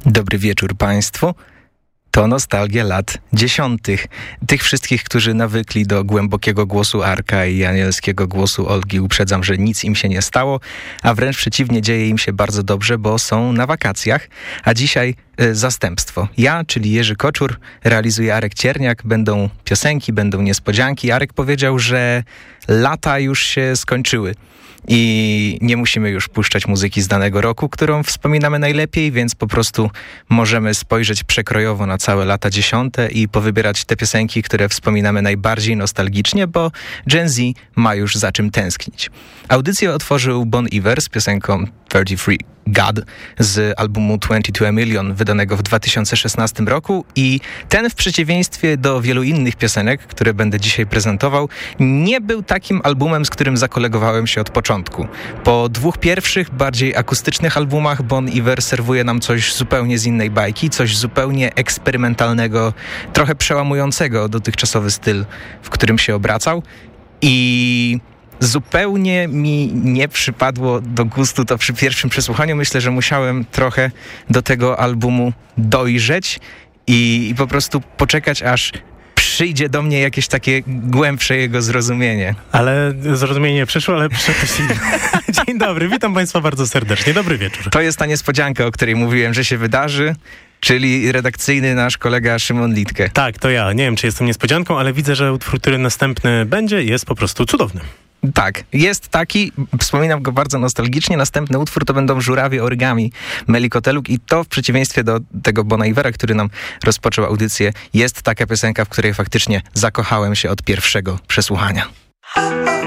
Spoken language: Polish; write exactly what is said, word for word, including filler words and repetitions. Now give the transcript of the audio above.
Dobry wieczór Państwu. To nostalgia lat dziesiątych. Tych wszystkich, którzy nawykli do głębokiego głosu Arka i anielskiego głosu Olgi, uprzedzam, że nic im się nie stało, a wręcz przeciwnie, dzieje im się bardzo dobrze, bo są na wakacjach, a dzisiaj y, zastępstwo. Ja, czyli Jerzy Koczur, realizuję Arek Cierniak, będą piosenki, będą niespodzianki. Arek powiedział, że lata już się skończyły. I nie musimy już puszczać muzyki z danego roku, którą wspominamy najlepiej, więc po prostu możemy spojrzeć przekrojowo na całe lata dziesiąte i powybierać te piosenki, które wspominamy najbardziej nostalgicznie, bo Gen Z ma już za czym tęsknić. Audycję otworzył Bon Iver z piosenką thirty-three God z albumu twenty-two a million wydanego w dwa tysiące szesnastym roku i ten w przeciwieństwie do wielu innych piosenek, które będę dzisiaj prezentował, nie był takim albumem, z którym zakolegowałem się od początku. Po dwóch pierwszych, bardziej akustycznych albumach Bon Iver serwuje nam coś zupełnie z innej bajki, coś zupełnie eksperymentalnego, trochę przełamującego dotychczasowy styl, w którym się obracał i zupełnie mi nie przypadło do gustu to przy pierwszym przesłuchaniu. Myślę, że musiałem trochę do tego albumu dojrzeć i, i po prostu poczekać, aż przyjdzie do mnie jakieś takie głębsze jego zrozumienie. Ale zrozumienie przyszło, ale przepis inny. Dzień dobry, witam Państwa bardzo serdecznie. Dobry wieczór. To jest ta niespodzianka, o której mówiłem, że się wydarzy, czyli redakcyjny nasz kolega Szymon Litke. Tak, to ja. Nie wiem, czy jestem niespodzianką, ale widzę, że utwór, który następny będzie, jest po prostu cudowny. Tak, jest taki, wspominam go bardzo nostalgicznie, następny utwór to będą Żurawie Origami Meli Koteluk i to w przeciwieństwie do tego Bona Ivera, który nam rozpoczął audycję, jest taka piosenka, w której faktycznie zakochałem się od pierwszego przesłuchania.